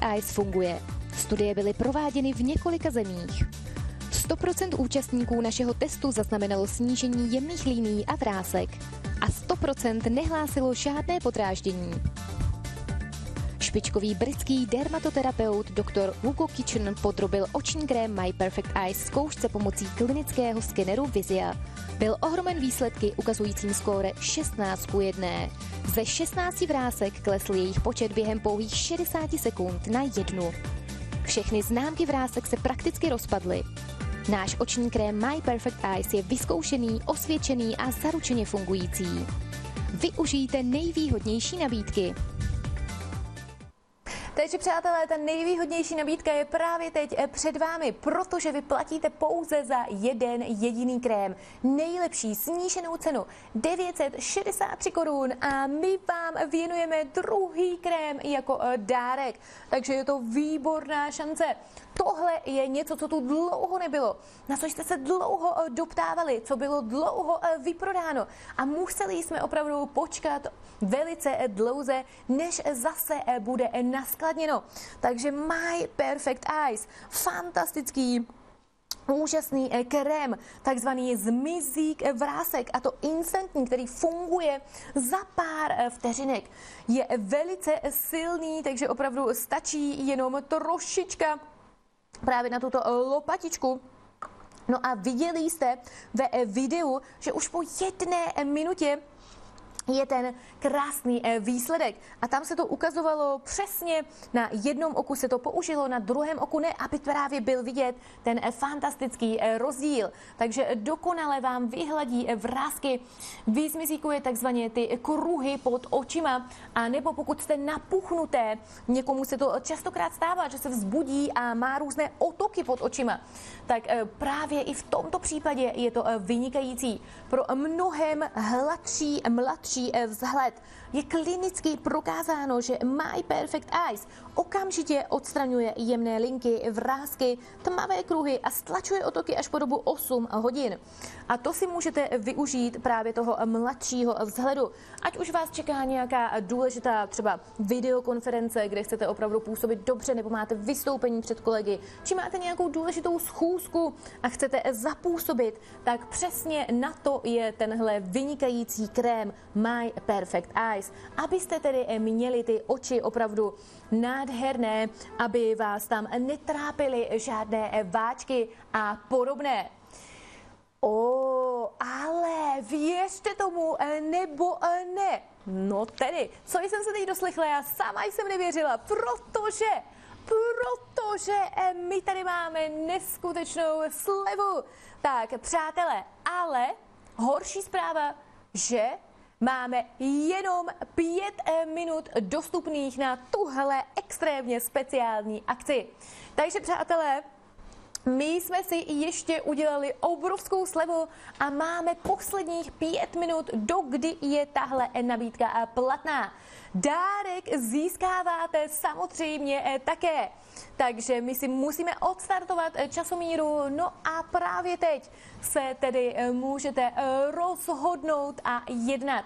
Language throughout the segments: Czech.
Eyes funguje. Studie byly prováděny v několika zemích. 100% účastníků našeho testu zaznamenalo snížení jemných linií a vrásek a 100% nehlásilo žádné podráždění. Špičkový britský dermatoterapeut Dr. Hugo Kitchen podrobil oční krém My Perfect Eyes zkoušce pomocí klinického skeneru Vizia. Byl ohromen výsledky ukazujícím skóre 16:1. Ze 16 vrásek klesl jejich počet během pouhých 60 sekund na 1. Všechny známky vrásek se prakticky rozpadly. Náš oční krém My Perfect Eyes je vyzkoušený, osvědčený a zaručeně fungující. Využijte nejvýhodnější nabídky. Takže přátelé, ta nejvýhodnější nabídka je právě teď před vámi, protože vy platíte pouze za jeden jediný krém. Nejlepší sníženou cenu 963 korun a my vám věnujeme druhý krém jako dárek. Takže je to výborná šance. Tohle je něco, co tu dlouho nebylo, na co jste se dlouho doptávali, co bylo dlouho vyprodáno a museli jsme opravdu počkat velice dlouze, než zase bude naskladněno. Takže My Perfect Eyes, fantastický, úžasný krém, takzvaný zmizík vrásek, a to instantní, který funguje za pár vteřinek. Je velice silný, takže opravdu stačí jenom trošička právě na tuto lopatičku. No a viděli jste ve videu, že už po 1 minutě je ten krásný výsledek. A tam se to ukazovalo přesně, na jednom oku se to použilo, na druhém oku ne, aby právě byl vidět ten fantastický rozdíl. Takže dokonale vám vyhladí vrásky, vyzmizíkuje takzvaně ty kruhy pod očima, a nebo pokud jste napuchnuté, někomu se to častokrát stává, že se vzbudí a má různé otoky pod očima, tak právě i v tomto případě je to vynikající. Pro mnohem hladší, mladší vzhled je klinicky prokázáno, že My Perfect Eyes okamžitě odstraňuje jemné linky, vrásky, tmavé kruhy a stlačuje otoky až po dobu 8 hodin. A to si můžete využít právě toho mladšího vzhledu. Ať už vás čeká nějaká důležitá třeba videokonference, kde chcete opravdu působit dobře, nebo máte vystoupení před kolegy, či máte nějakou důležitou schůzku a chcete zapůsobit, tak přesně na to je tenhle vynikající krém My Perfect Eyes, abyste tedy měli ty oči opravdu nádherné, aby vás tam netrápily žádné váčky a podobné. Ale věřte tomu, nebo ne. No tedy, co jsem se teď doslechla, já sama jsem nevěřila, protože my tady máme neskutečnou slevu. Tak, přátelé, ale horší zpráva, že máme jenom 5 minut dostupných na tuhle extrémně speciální akci. Takže přátelé, my jsme si ještě udělali obrovskou slevu a máme posledních 5 minut, dokdy je tahle nabídka platná. Dárek získáváte samozřejmě také. Takže my si musíme odstartovat časomíru, no a právě teď se tedy můžete rozhodnout a jednat.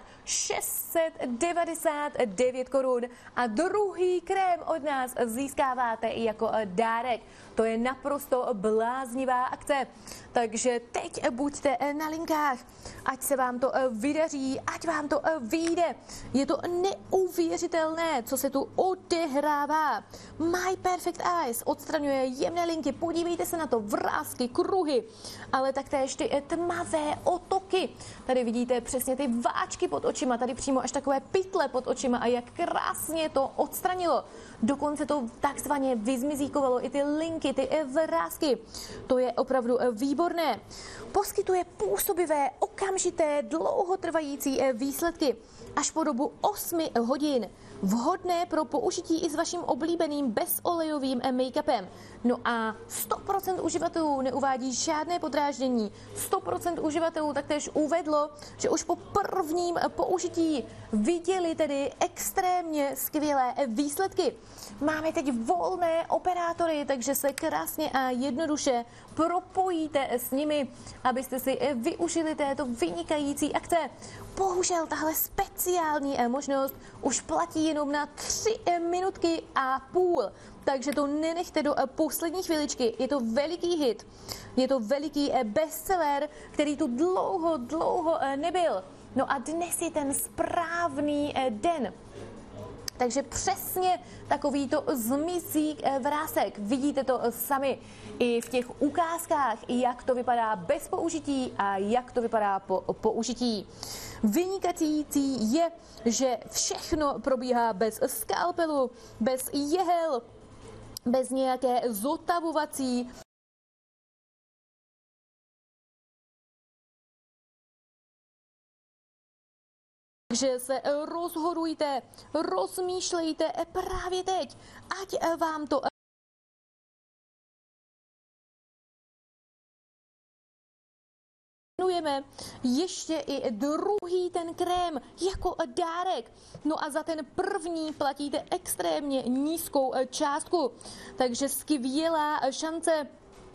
699 korun a druhý krém od nás získáváte i jako dárek. To je naprosto bláznivá akce. Takže teď buďte na linkách, ať se vám to vydaří, ať vám to vyjde. Je to neuvěřitelné, co se tu odehrává. My Perfect Eyes odstraňuje jemné linky, podívejte se na to, vrásky, kruhy, ale taktéž ty tmavé otoky. Tady vidíte přesně ty váčky pod očima, tady přímo až takové pytle pod očima a jak krásně to odstranilo. Dokonce to takzvaně vyzmizíkovalo i ty linky, ty vrásky. To je opravdu výborné. Poskytuje působivé, okamžité, dlouhotrvající výsledky až po dobu 8 hodin. Vhodné pro použití i s vaším oblíbeným bezolejovým make-upem. No a 100% uživatelů neuvádí žádné podráždění. 100% uživatelů taktéž uvedlo, že už po prvním použití viděli tedy extrémně skvělé výsledky. Máme teď volné operátory, takže se krásně a jednoduše propojíte s nimi, abyste si využili této vynikající akce. bohužel tahle speciální možnost už platí jenom na 3 minutky a půl. Takže to nenechte do poslední chviličky. Je to veliký hit, je to veliký bestseller, který tu dlouho nebyl. No a dnes je ten správný den. Takže přesně takovýto zmizí vrásek. Vidíte to sami i v těch ukázkách, jak to vypadá bez použití a jak to vypadá po použití. Vynikající je, že všechno probíhá bez skalpelu, bez jehel, bez nějaké zotavovací. Takže se rozhodujte, rozmýšlejte právě teď, ať vám to jmenujeme ještě i druhý ten krém jako dárek. No a za ten první platíte extrémně nízkou částku. Takže skvělá šance,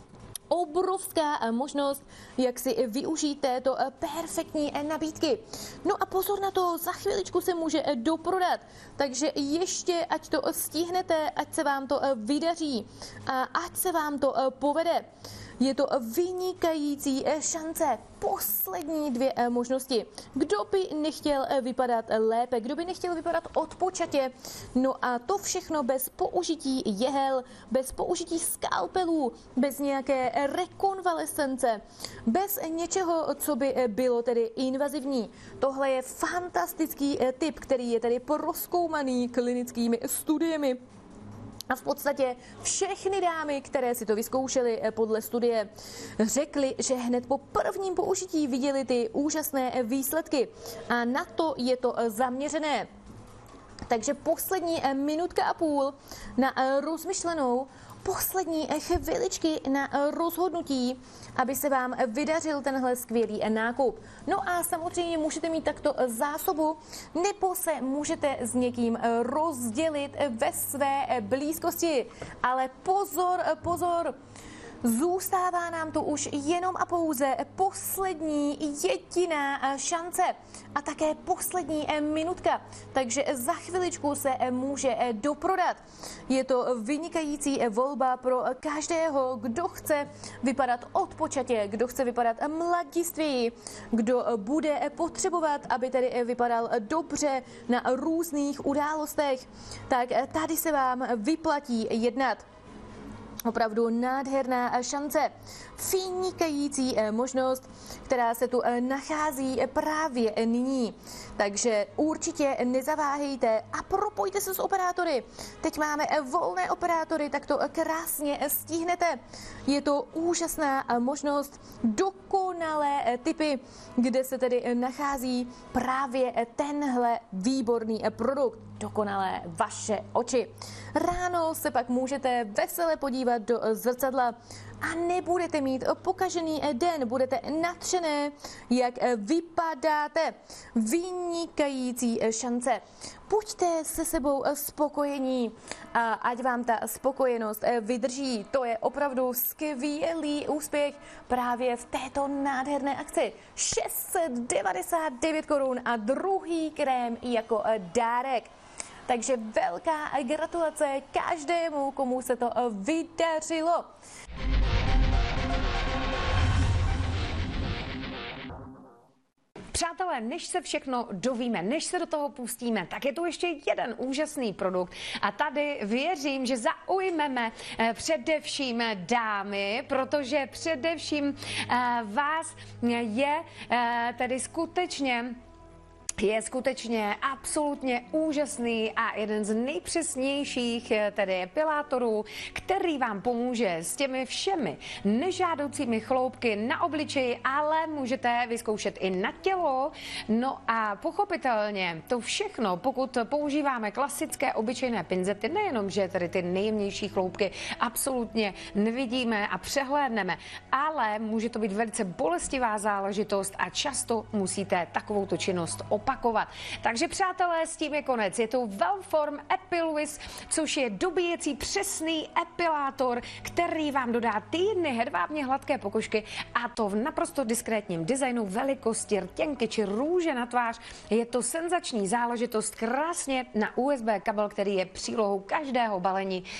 obrovská možnost, jak si využít této perfektní nabídky. No a pozor na to, za chviličku se může doprodat, takže ještě, ať to stihnete, ať se vám to vydaří a ať se vám to povede. Je to vynikající šance. Poslední 2 možnosti. Kdo by nechtěl vypadat lépe, kdo by nechtěl vypadat odpočatě? No a to všechno bez použití jehel, bez použití skalpelů, bez nějaké rekonvalescence, bez něčeho, co by bylo tedy invazivní. Tohle je fantastický tip, který je tedy prozkoumaný klinickými studiemi. A v podstatě všechny dámy, které si to vyzkoušely podle studie, řekly, že hned po prvním použití viděly ty úžasné výsledky. A na to je to zaměřené. Takže poslední minutka a půl na rozmyšlenou, poslední chviličky na rozhodnutí, aby se vám vydařil tenhle skvělý nákup. No a samozřejmě můžete mít takto zásobu, nebo se můžete s někým rozdělit ve své blízkosti. Ale pozor, zůstává nám tu už jenom a pouze poslední jediná šance a také poslední minutka, takže za chviličku se může doprodat. Je to vynikající volba pro každého, kdo chce vypadat odpočatě, kdo chce vypadat mladistvěji, kdo bude potřebovat, aby tedy vypadal dobře na různých událostech, tak tady se vám vyplatí jednat. Opravdu nádherná šance, vynikající možnost, která se tu nachází právě nyní. Takže určitě nezaváhejte a propojte se s operátory. Teď máme volné operátory, tak to krásně stihnete. Je to úžasná možnost, dokonalé tipy, kde se tedy nachází právě tenhle výborný produkt. Dokonalé vaše oči. Ráno se pak můžete vesele podívat do zrcadla a nebudete mít pokažený den, budete nadšené, jak vypadáte. Vynikající šance. Buďte se sebou spokojení a ať vám ta spokojenost vydrží. To je opravdu skvělý úspěch právě v této nádherné akci. 699 korun a druhý krém jako dárek. Takže velká gratulace každému, komu se to vydařilo. Přátelé, než se všechno dovíme, než se do toho pustíme, tak je tu ještě jeden úžasný produkt a tady věřím, že zaujmeme především dámy, protože především vás je tedy je skutečně absolutně úžasný a jeden z nejpřesnějších tedy epilátorů, který vám pomůže s těmi všemi nežádoucími chloupky na obličeji, ale můžete vyzkoušet i na tělo. No a pochopitelně to všechno, pokud používáme klasické obyčejné pinzety, nejenom, že tedy ty nejjemnější chloupky absolutně nevidíme a přehlédneme, ale může to být velice bolestivá záležitost a často musíte takovouto činnost opakovat. opakovat. Takže přátelé, s tím je konec. Je to Wellform Epiluis, což je dobíjecí přesný epilátor, který vám dodá týdny hedvábně hladké pokožky, a to v naprosto diskrétním designu, velikosti rtěnky či růže na tvář. Je to senzační záležitost, krásně na USB kabel, který je přílohou každého balení.